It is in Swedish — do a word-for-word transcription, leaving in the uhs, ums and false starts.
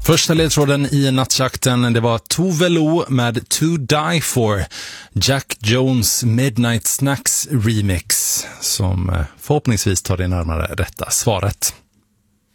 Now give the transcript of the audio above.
Första ledtråden i nattjakten, det var Tove Lo med To Die For, Jack Jones Midnight Snacks remix, som förhoppningsvis tar det närmare rätta svaret.